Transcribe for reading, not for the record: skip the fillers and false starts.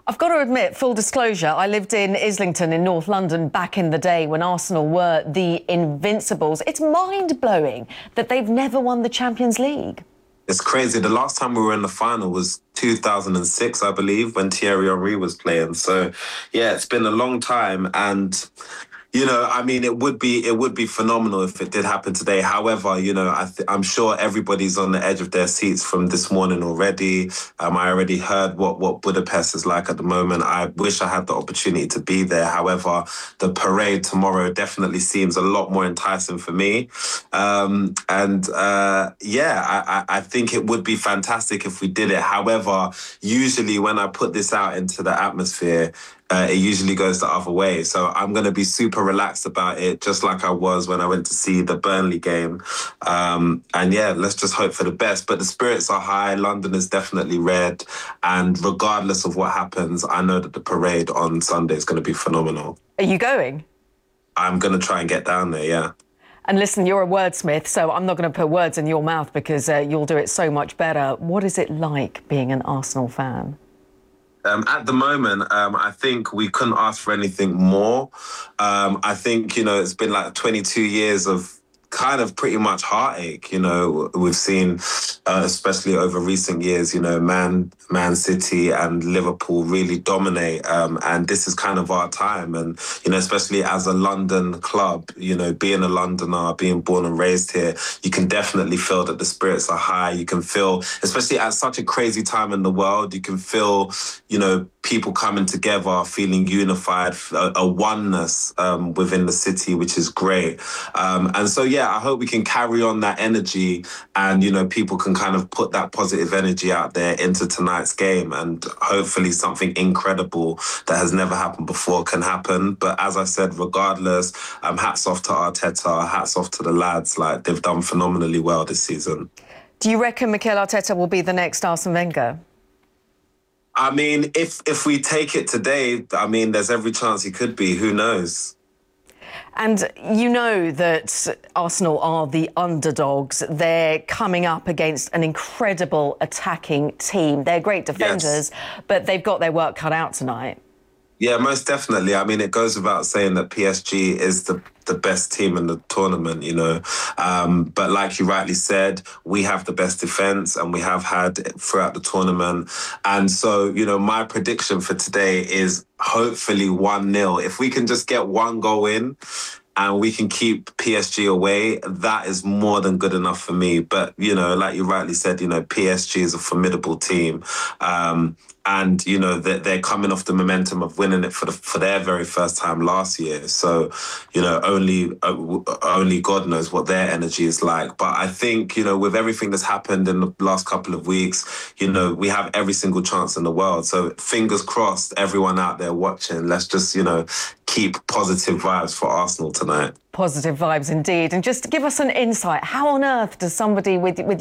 I've got to admit, full disclosure, I lived in Islington in North London back in the day when Arsenal were the Invincibles. It's mind-blowing that they've never won the Champions League. It's crazy. The last time we were in the final was 2006, I believe, when Thierry Henry was playing. So, yeah, it's been a long time. And, I mean, it would be phenomenal if it did happen today. However, I'm sure everybody's on the edge of their seats from this morning already. I already heard what Budapest is like at the moment. I wish I had the opportunity to be there. However, the parade tomorrow definitely seems a lot more enticing for me. I think it would be fantastic if we did it. However, usually when I put this out into the atmosphere, it usually goes the other way. So I'm going to be super relaxed about it, just like I was when I went to see the Burnley game. Let's just hope for the best. But the spirits are high. London is definitely red. And regardless of what happens, I know that the parade on Sunday is going to be phenomenal. Are you going? I'm going to try and get down there, yeah. And listen, you're a wordsmith, so I'm not going to put words in your mouth because you'll do it so much better. What is it like being an Arsenal fan? At the moment, I think we couldn't ask for anything more. I think, it's been like 22 years of kind of pretty much heartache. We've seen, especially over recent years, Man City and Liverpool really dominate. And this is kind of our time. And, especially as a London club, being a Londoner, being born and raised here, you can definitely feel that the spirits are high. You can feel, especially at such a crazy time in the world, you can feel, people coming together, feeling unified, a oneness within the city, which is great. I hope we can carry on that energy and, people can kind of put that positive energy out there into tonight's game, and hopefully something incredible that has never happened before can happen. But as I said, regardless, hats off to Arteta, hats off to the lads. Like, they've done phenomenally well this season. Do you reckon Mikel Arteta will be the next Arsene Wenger? I mean, if we take it today, I mean, there's every chance he could be. Who knows? And you know that Arsenal are the underdogs. They're coming up against an incredible attacking team. They're great defenders, but they've got their work cut out tonight. Yeah, most definitely. I mean, it goes without saying that PSG is the best team in the tournament, But like you rightly said, we have the best defence, and we have had throughout the tournament. And so, my prediction for today is hopefully 1-0. If we can just get one goal in and we can keep PSG away, that is more than good enough for me. But, like you rightly said, PSG is a formidable team. And, they're coming off the momentum of winning it for their very first time last year. So, only God knows what their energy is like. But I think, with everything that's happened in the last couple of weeks, we have every single chance in the world. So fingers crossed, everyone out there watching, let's just, keep positive vibes for Arsenal tonight. Positive vibes indeed. And just give us an insight. How on earth does somebody with